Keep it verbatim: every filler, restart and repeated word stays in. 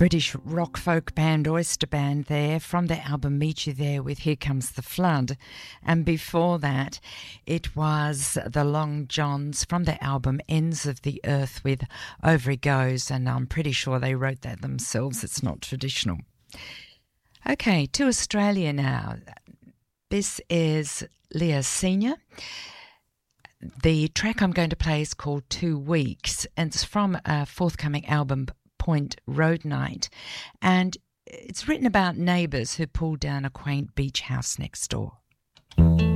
British rock folk band Oyster Band there from the album Meet You There with Here Comes the Flood. And before that, it was the Long Johns from the album Ends of the Earth with Over He Goes, and I'm pretty sure they wrote that themselves. It's not traditional. Okay, to Australia now. This is Leah Senior. The track I'm going to play is called Two Weeks, and it's from a forthcoming album, Point Road Night, and it's written about neighbours who pulled down a quaint beach house next door.